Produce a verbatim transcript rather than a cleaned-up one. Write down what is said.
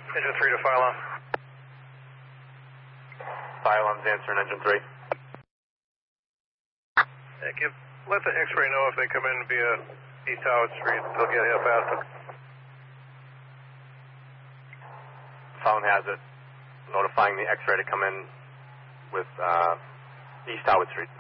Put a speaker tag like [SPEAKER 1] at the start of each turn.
[SPEAKER 1] Engine three to Phylum.
[SPEAKER 2] Phylum's answering engine three.
[SPEAKER 1] Yeah, give, let the X-ray know if they come in via East Howard Street, they'll get here faster.
[SPEAKER 2] Phone has it. Notifying the X-ray to come in with uh, East Howard Street.